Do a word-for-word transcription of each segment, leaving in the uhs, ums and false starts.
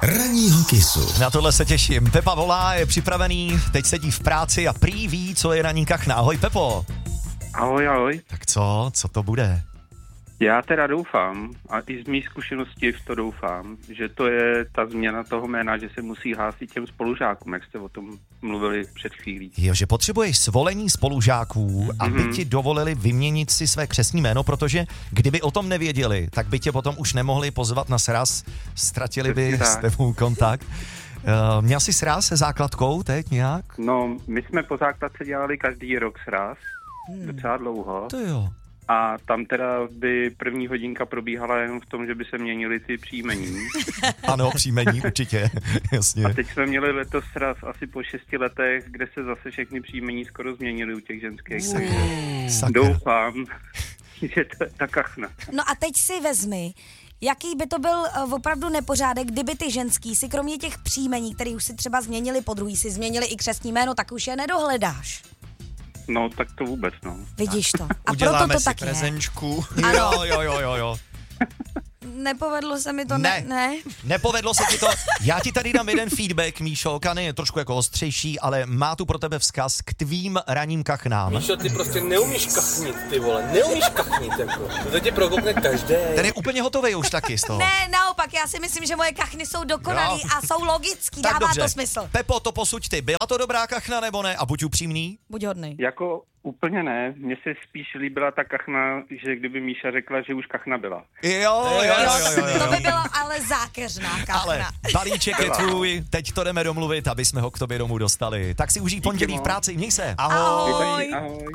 Ranního Kissu. Na tohle se těším. Pepa volá, je připravený, teď sedí v práci a prý ví, co je ranní kachna. Ahoj, Pepo. Ahoj, ahoj. Tak co? Co to bude? Já teda doufám, a i z mých zkušeností v to doufám, že to je ta změna toho jména, že se musí hlásit těm spolužákům, jak jste o tom mluvili před chvílí. Jo, že potřebuješ svolení spolužáků, aby mm-hmm. ti dovolili vyměnit si své křestní jméno, protože kdyby o tom nevěděli, tak by tě potom už nemohli pozvat na sraz, ztratili by s tebou kontakt. Uh, měl jsi sraz se základkou teď nějak? No, my jsme po základce dělali každý rok sraz, hmm. docela dlouho. To jo. A tam teda by první hodinka probíhala jenom v tom, že by se měnily ty příjmení. Ano, příjmení, určitě, jasně. A teď jsme měli letos sraz asi po šesti letech, kde se zase všechny příjmení skoro změnily u těch ženských. Sakra. Doufám, že to je ta kachna. No a teď si vezmi, jaký by to byl uh, opravdu nepořádek, kdyby ty ženský si kromě těch příjmení, které už si třeba změnili, podruhý si změnili i křestní jméno, tak už je nedohledáš. No, tak to vůbec, no. Vidíš to. A uděláme proto to si tak prezenčku. Je. Jo, jo, jo, jo, jo. Nepovedlo se mi to, ne. ne, ne. Nepovedlo se ti to. Já ti tady dám jeden feedback, Míšo. Kany je trošku jako ostřejší, ale má tu pro tebe vzkaz k tvým ranním kachnám. Míšo, ty prostě neumíš kachnit, ty vole, neumíš kachnit, jako. To tě prokopne každý. Ten je úplně hotový už taky z toho. Ne, naopak, já si myslím, že moje kachny jsou dokonalý jo. a jsou logický, tak dává dobře. to smysl. Pepo, to posuď ty. Byla to dobrá kachna nebo ne? A buď upřímný. Buď hodnej. Jako úplně ne, mně se spíš líbila ta kachna, že kdyby Míša řekla, že už kachna byla. Jo, jo, jo, jo, jo, jo. To by byla ale zákeřná kachna. Ale balíček je tvůj, teď to jdeme domluvit, aby jsme ho k tobě domů dostali. Tak si užij pondělí v práci, měj se. Ahoj. Ahoj.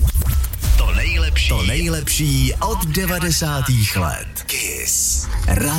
To nejlepší, to nejlepší od devadesátých let. Kiss.